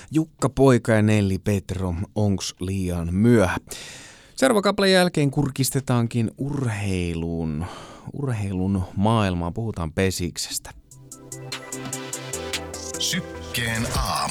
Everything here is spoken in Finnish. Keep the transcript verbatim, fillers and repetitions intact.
Jukka Poika ja Nelli Petro, onks liian myöhä? Seuraava kappaleen jälkeen kurkistetaankin urheiluun, urheilun maailmaan, puhutaan Pesiksestä. Sykkeen aamu.